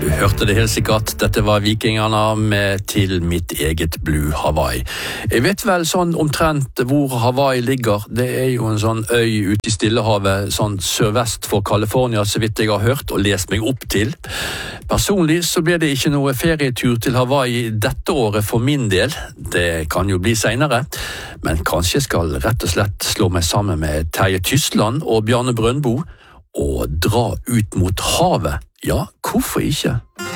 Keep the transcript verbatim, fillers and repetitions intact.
Du hørte det helt sikkert, dette var Vikingene med Til mitt eget Blue Hawaii. Jeg vet vel sånn omtrent hvor Hawaii ligger. Det er jo en sånn øy ute i Stillehavet, sånn sørvest for California, så vidt jeg har hørt og lest meg opp til. Personlig så ble det ikke noe ferietur til Hawaii dette året for min del. Det kan jo bli senere, men kanskje jeg skal rett og slett slå meg sammen med Terje Tysland og Bjarne Brøndbo og dra ut mot havet. Ja, hvorfor ikke?